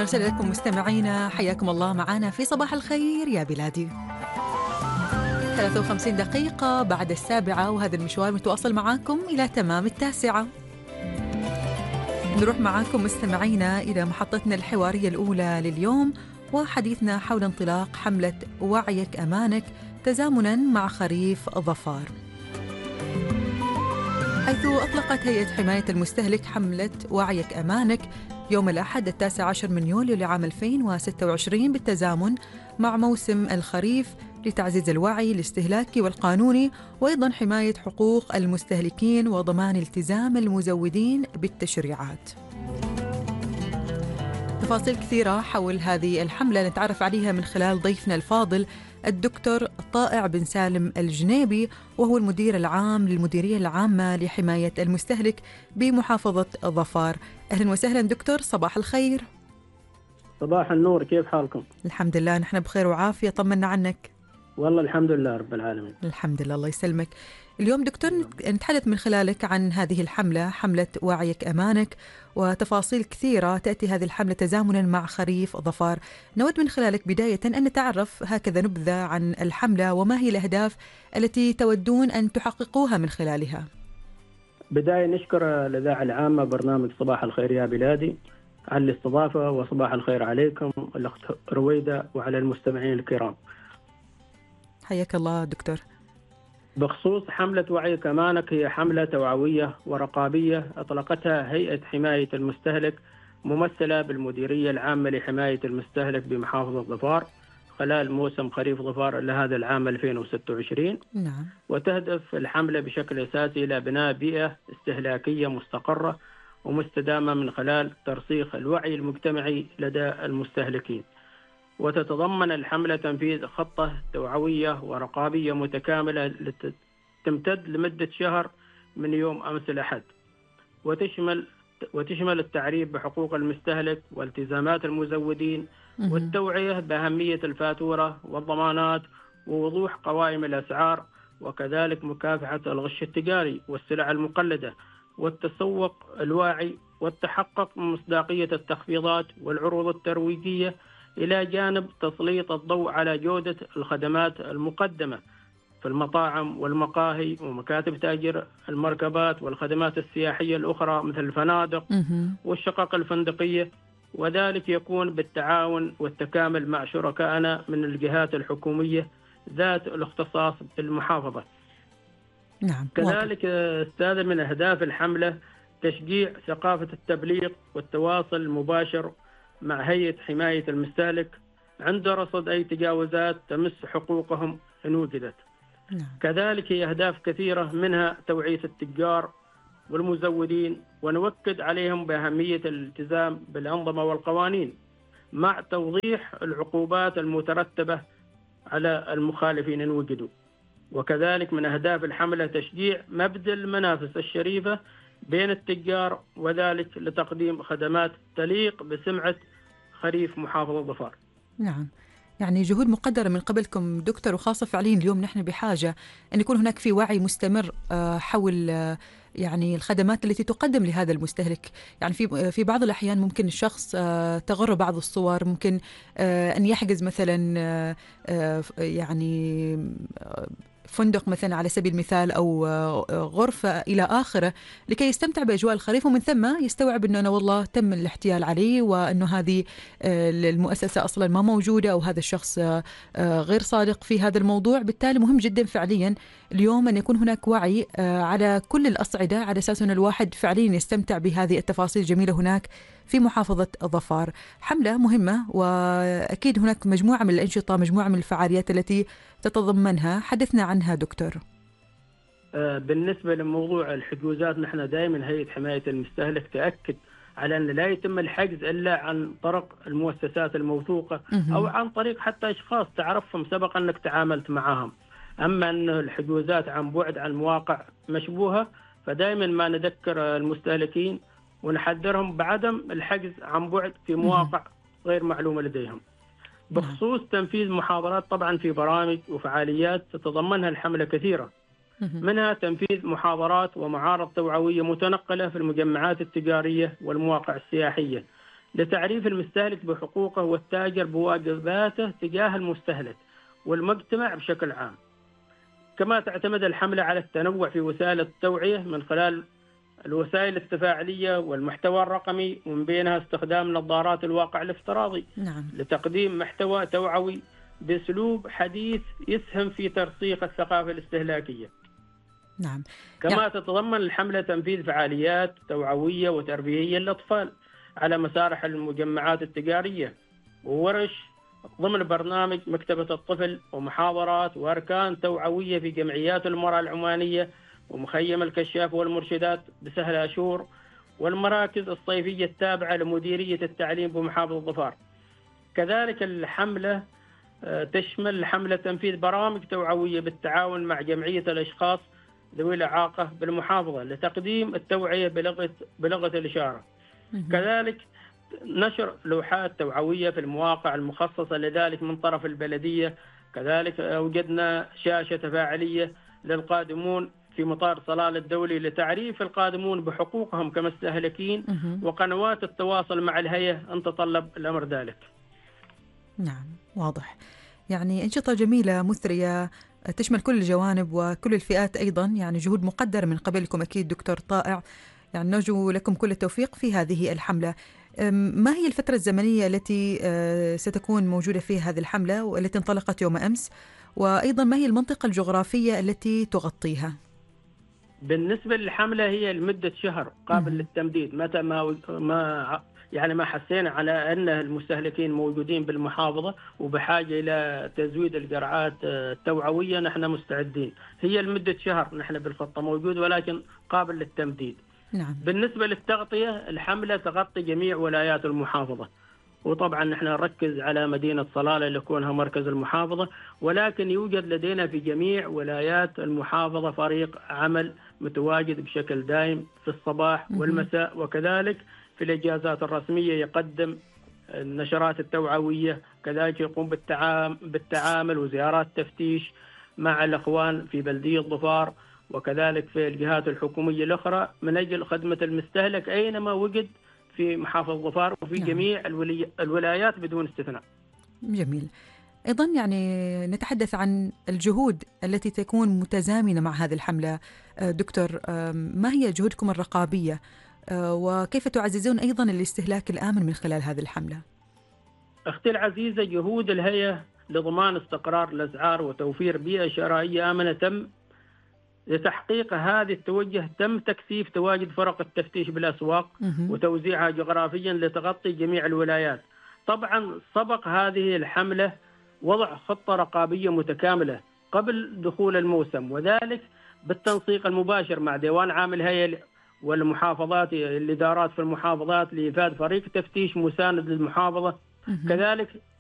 أهلا وسهلا لكم مستمعينا، حياكم الله معنا في صباح الخير يا بلادي. 53 دقيقة بعد 7، وهذا المشوار متواصل معاكم إلى تمام 9. نروح معاكم مستمعينا إلى محطتنا الحوارية الأولى لليوم، وحديثنا حول انطلاق حملة وعيك أمانك تزامنا مع خريف ظفار، حيث أطلقت هيئة حماية المستهلك حملة وعيك أمانك يوم الأحد 19 من يوليو لعام 2026 بالتزامن مع موسم الخريف لتعزيز الوعي الاستهلاكي والقانوني، وأيضا حماية حقوق المستهلكين وضمان التزام المزودين بالتشريعات. تفاصيل كثيرة حول هذه الحملة نتعرف عليها من خلال ضيفنا الفاضل الدكتور طائع بن سالم الجنيبي، وهو المدير العام للمديرية العامة لحماية المستهلك بمحافظة ظفار. أهلا وسهلا دكتور، صباح الخير. صباح النور، كيف حالكم؟ الحمد لله، نحن بخير وعافية، طمنا عنك. والله الحمد لله رب العالمين. الحمد لله، الله يسلمك. اليوم دكتور نتحدث من خلالك عن هذه الحملة، حملة وعيك أمانك، وتفاصيل كثيرة تأتي هذه الحملة تزامنا مع خريف ظفار. نود من خلالك بداية أن نتعرف هكذا نبذة عن الحملة، وما هي الأهداف التي تودون أن تحققوها من خلالها؟ بداية نشكر الإذاعة العامة برنامج صباح الخير يا بلادي على الاستضافة، وصباح الخير عليكم الأخت رويدة وعلى المستمعين الكرام. حياك الله دكتور. بخصوص حملة وعيك أمانك، هي حملة توعوية ورقابية أطلقتها هيئة حماية المستهلك ممثلة بالمديرية العامة لحماية المستهلك بمحافظة ظفار خلال موسم خريف ظفار لهذا العام 2026. نعم. وتهدف الحملة بشكل أساسي إلى بناء بيئة استهلاكية مستقرة ومستدامة من خلال ترسيخ الوعي المجتمعي لدى المستهلكين. وتتضمن الحملة تنفيذ خطة توعوية ورقابية متكاملة تمتد لمدة شهر من يوم أمس الأحد، وتشمل التعريف بحقوق المستهلك والتزامات المزودين والتوعية بأهمية الفاتورة والضمانات ووضوح قوائم الأسعار، وكذلك مكافحة الغش التجاري والسلع المقلدة والتسوق الواعي والتحقق من مصداقية التخفيضات والعروض الترويجية، إلى جانب تسليط الضوء على جودة الخدمات المقدمة في المطاعم والمقاهي ومكاتب تأجير المركبات والخدمات السياحية الأخرى مثل الفنادق والشقق الفندقية، وذلك يكون بالتعاون والتكامل مع شركائنا من الجهات الحكومية ذات الاختصاص بالمحافظة. نعم. كذلك استاذ من أهداف الحملة تشجيع ثقافة التبليغ والتواصل المباشر مع هيئة حماية المستهلك عند رصد أي تجاوزات تمس حقوقهم إن وجدت. نعم. كذلك هي أهداف كثيرة، منها توعية التجار والمزودين ونؤكد عليهم بأهمية الالتزام بالأنظمة والقوانين مع توضيح العقوبات المترتبة على المخالفين إن وجدوا. وكذلك من أهداف الحملة تشجيع مبذل المنافس الشريفة بين التجار، وذلك لتقديم خدمات تليق بسمعة خريف محافظة ظفار. نعم، يعني جهود مقدرة من قبلكم دكتور، وخاصة فعليا اليوم نحن بحاجة أن يكون هناك في وعي مستمر حول يعني الخدمات التي تقدم لهذا المستهلك. يعني في بعض الأحيان ممكن الشخص تغر بعض الصور، ممكن أن يحجز مثلا يعني فندق مثلا على سبيل المثال أو غرفة إلى آخره لكي يستمتع بأجواء الخريف، ومن ثم يستوعب أنه أنا والله تم الاحتيال عليه، وأنه هذه المؤسسة أصلا ما موجودة، أو هذا الشخص غير صادق في هذا الموضوع. بالتالي مهم جدا فعليا اليوم أن يكون هناك وعي على كل الأصعدة، على أساس أن الواحد فعليا يستمتع بهذه التفاصيل الجميلة هناك في محافظة ظفار. حملة مهمة، وأكيد هناك مجموعة من الأنشطة، مجموعة من الفعاليات التي تتضمنها، حدثنا عنها دكتور. بالنسبة لموضوع الحجوزات، نحن دائما هيئة حماية المستهلك تأكد على أن لا يتم الحجز إلا عن طرق المؤسسات الموثوقة أو عن طريق حتى أشخاص تعرفهم سبق أنك تعاملت معهم. أما أن الحجوزات عن بعد عن مواقع مشبوهة، فدائما ما نذكر المستهلكين ونحذرهم بعدم الحجز عن بعد في مواقع غير معلومة لديهم. بخصوص تنفيذ محاضرات، طبعا في برامج وفعاليات تتضمنها الحملة كثيرة، منها تنفيذ محاضرات ومعارض توعوية متنقلة في المجمعات التجارية والمواقع السياحية لتعريف المستهلك بحقوقه والتاجر بواجباته تجاه المستهلك والمجتمع بشكل عام. كما تعتمد الحملة على التنوع في وسائل التوعية من خلال الوسائل التفاعلية والمحتوى الرقمي، ومن بينها استخدام نظارات الواقع الافتراضي لتقديم محتوى توعوي بأسلوب حديث يسهم في ترسيخ الثقافة الاستهلاكية. كما تتضمن الحملة تنفيذ فعاليات توعوية وتربوية للأطفال على مسارح المجمعات التجارية وورش ضمن برنامج مكتبة الطفل، ومحاضرات وأركان توعوية في جمعيات المرأة العمانية ومخيم الكشاف والمرشدات بسهل أشور والمراكز الصيفية التابعة لمديرية التعليم بمحافظة ظفار. كذلك الحملة تشمل حملة تنفيذ برامج توعوية بالتعاون مع جمعية الأشخاص ذوي الإعاقة بالمحافظة لتقديم التوعية بلغة الإشارة. كذلك نشر لوحات توعوية في المواقع المخصصة لذلك من طرف البلدية. كذلك وجدنا شاشة تفاعلية للقادمون في مطار صلالة الدولي لتعريف القادمون بحقوقهم كمستهلكين، وقنوات التواصل مع الهيئة أن تطلب الأمر ذلك. نعم، واضح. يعني أنشطة جميلة مثرية تشمل كل الجوانب وكل الفئات أيضا، يعني جهود مقدرة من قبلكم أكيد دكتور طائع. يعني نرجو لكم كل التوفيق في هذه الحملة. ما هي الفترة الزمنية التي ستكون موجودة فيها هذه الحملة والتي انطلقت يوم أمس، وأيضا ما هي المنطقة الجغرافية التي تغطيها؟ بالنسبة للحملة هي لمدة شهر قابل للتمديد متى ما حسينا على أن المستهلكين موجودين بالمحافظة وبحاجة إلى تزويد الجرعات التوعوية، نحن مستعدين. هي لمدة شهر نحن بالخطة موجود، ولكن قابل للتمديد. بالنسبة للتغطية، الحملة تغطي جميع ولايات المحافظة، وطبعا نحن نركز على مدينة صلالة لكونها مركز المحافظة، ولكن يوجد لدينا في جميع ولايات المحافظة فريق عمل متواجد بشكل دائم في الصباح والمساء، وكذلك في الإجازات الرسمية يقدم النشرات التوعوية. كذلك يقوم بالتعامل وزيارات تفتيش مع الأخوان في بلدية ظفار، وكذلك في الجهات الحكومية الأخرى من أجل خدمة المستهلك أينما وجد في محافظة ظفار وفي جميع الولايات بدون استثناء. جميل. أيضا يعني نتحدث عن الجهود التي تكون متزامنة مع هذه الحملة. دكتور، ما هي جهودكم الرقابية وكيف تعززون أيضا الاستهلاك الآمن من خلال هذه الحملة؟ أختي العزيزة، جهود الهيئة لضمان استقرار الأسعار وتوفير بيئة شرائية آمنة تم لتحقيق هذه التوجه. تم تكثيف تواجد فرق التفتيش بالأسواق وتوزيعها جغرافيا لتغطي جميع الولايات. طبعا سبق هذه الحملة وضع خطة رقابية متكاملة قبل دخول الموسم، وذلك بالتنسيق المباشر مع ديوان عام الهيئة والمحافظات، الإدارات في المحافظات، لإيفاد فريق تفتيش مساند للمحافظة. كذلك